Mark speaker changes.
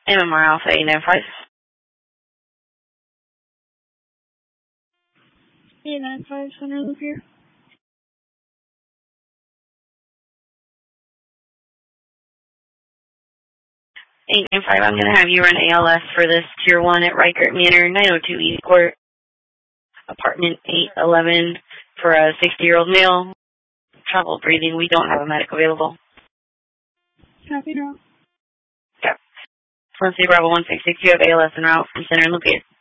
Speaker 1: MMR Alpha 895.
Speaker 2: 895, center loop here.
Speaker 1: 895, I'm going to have you run ALS for this Tier 1 at Reichert Manor, 902 East Court, apartment 811 for a 60-year-old male. Trouble breathing. We don't have a medic available.
Speaker 2: Copy, draw.
Speaker 1: Okay. Let's say Bravo 166, you have ALS en route from center and located.